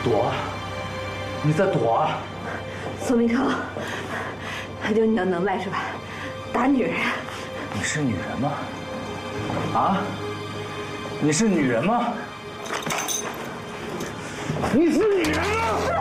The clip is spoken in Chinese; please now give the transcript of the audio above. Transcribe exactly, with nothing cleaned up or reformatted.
躲？你在躲啊？ 苏明成，有你的能耐是吧？打女人？ 你是女人吗？啊？你是女人吗？你是女人吗？